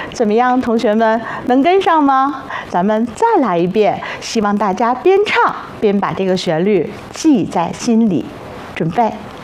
怎么样，同学们能跟上吗？咱们再来一遍，希望大家边唱边把这个旋律记在心里。准备。